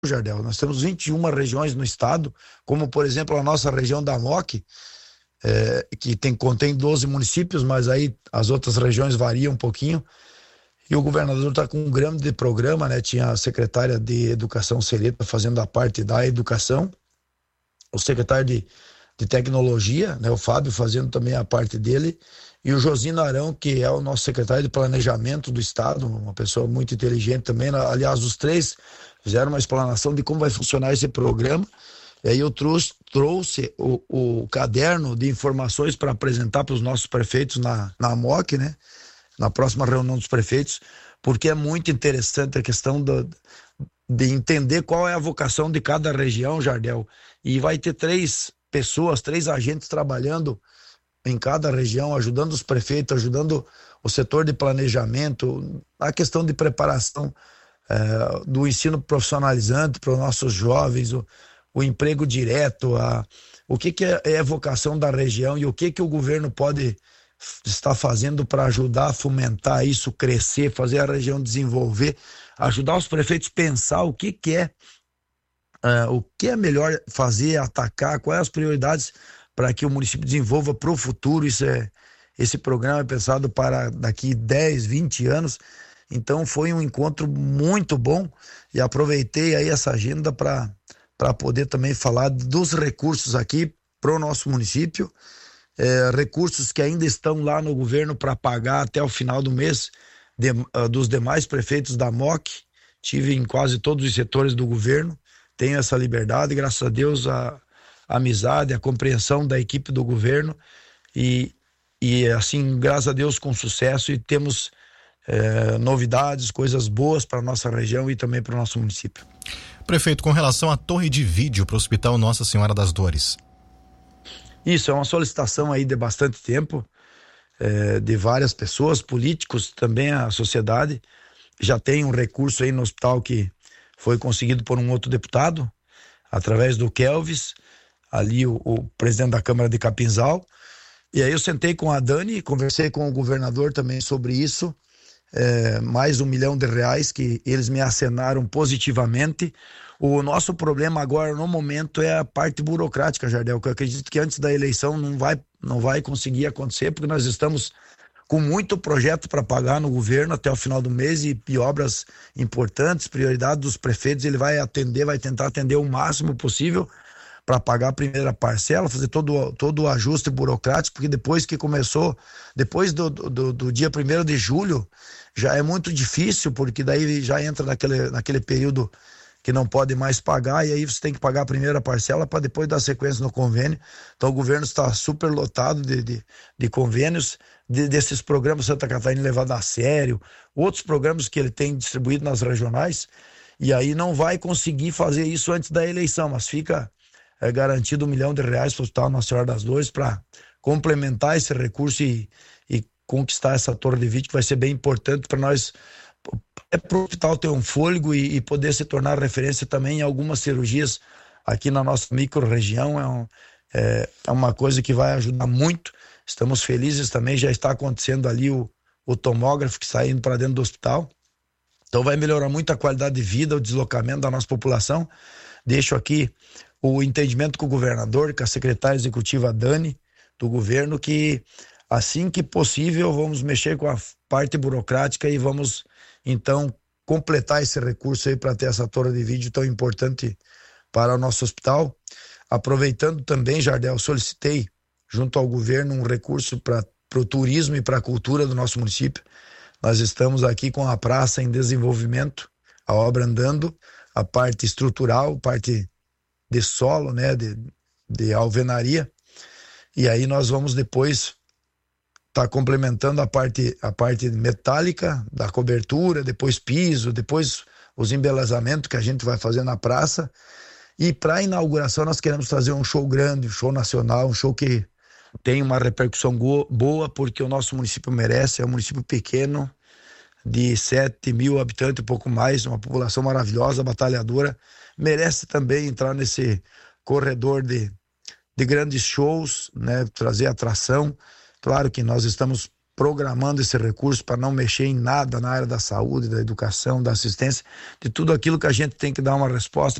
Jardel. Nós temos 21 regiões no estado, como por exemplo a nossa região da MOC, que contém 12 municípios, mas aí as outras regiões variam um pouquinho. E o governador está com um grande programa, né? Tinha a secretária de Educação Celeta fazendo a parte da educação, o secretário de Tecnologia, né? O Fábio fazendo também a parte dele, e o Josino Arão, que é o nosso secretário de Planejamento do Estado, uma pessoa muito inteligente também. Aliás, os três fizeram uma explanação de como vai funcionar esse programa. E aí eu trouxe o caderno de informações para apresentar para os nossos prefeitos na MOC, né? Na próxima reunião dos prefeitos, porque é muito interessante a questão de entender qual é a vocação de cada região, Jardel. E vai ter 3 pessoas, 3 agentes trabalhando em cada região, ajudando os prefeitos, ajudando o setor de planejamento, a questão de preparação do ensino profissionalizante para os nossos jovens, o emprego direto, o que é a vocação da região e o que o governo pode estar fazendo para ajudar a fomentar isso, crescer, fazer a região desenvolver, ajudar os prefeitos a pensar o que é melhor fazer, atacar, quais as prioridades para que o município desenvolva para o futuro. Esse programa é pensado para daqui 10, 20 anos. Então foi um encontro muito bom e aproveitei aí essa agenda para poder também falar dos recursos aqui para o nosso município, recursos que ainda estão lá no governo para pagar até o final do mês dos demais prefeitos da MOC. Tive em quase todos os setores do governo, tenho essa liberdade, graças a Deus, a amizade, a compreensão da equipe do governo e assim, graças a Deus, com sucesso, e temos novidades, coisas boas para a nossa região e também para o nosso município. Prefeito, com relação à torre de vídeo para o Hospital Nossa Senhora das Dores. Isso é uma solicitação aí de bastante tempo, de várias pessoas, políticos, também a sociedade. Já tem um recurso aí no hospital que foi conseguido por um outro deputado, através do Kelvis, ali o presidente da Câmara de Capinzal. E aí eu sentei com a Dani, conversei com o governador também sobre isso, mais R$1 milhão que eles me acenaram positivamente. O nosso problema agora, no momento, é a parte burocrática, Jardel, que eu acredito que antes da eleição não vai conseguir acontecer, porque nós estamos com muito projeto para pagar no governo até o final do mês e obras importantes, prioridade dos prefeitos. Ele vai tentar atender o máximo possível para pagar a primeira parcela, fazer todo o ajuste burocrático, porque depois que começou, depois do dia 1º de julho, já é muito difícil, porque daí já entra naquele período que não pode mais pagar, e aí você tem que pagar a primeira parcela para depois dar sequência no convênio. Então o governo está super lotado de convênios, desses programas Santa Catarina levado a sério, outros programas que ele tem distribuído nas regionais, e aí não vai conseguir fazer isso antes da eleição, mas fica garantido R$1 milhão para o Hospital Nossa Senhora das Dores para complementar esse recurso e conquistar essa torre de vídeo, que vai ser bem importante para nós, para o hospital ter um fôlego e poder se tornar referência também em algumas cirurgias aqui na nossa micro-região. É uma coisa que vai ajudar muito. Estamos felizes também, já está acontecendo ali o tomógrafo que está indo para dentro do hospital. Então vai melhorar muito a qualidade de vida, o deslocamento da nossa população. Deixo aqui o entendimento com o governador, com a secretária executiva Dani, do governo, que assim que possível vamos mexer com a parte burocrática e vamos então completar esse recurso aí para ter essa torre de vídeo tão importante para o nosso hospital. Aproveitando também, Jardel, solicitei junto ao governo um recurso para o turismo e para a cultura do nosso município. Nós estamos aqui com a praça em desenvolvimento, a obra andando, a parte estrutural, parte de solo, né, de alvenaria, e aí nós vamos depois estar complementando a parte metálica da cobertura, depois piso, depois os embelezamentos que a gente vai fazer na praça. E para a inauguração nós queremos fazer um show grande, um show nacional, um show que tem uma repercussão boa, porque o nosso município merece. É um município pequeno, de 7 mil habitantes, um pouco mais, uma população maravilhosa, batalhadora, merece também entrar nesse corredor de grandes shows, né? Trazer atração. Claro que nós estamos programando esse recurso para não mexer em nada na área da saúde, da educação, da assistência, de tudo aquilo que a gente tem que dar uma resposta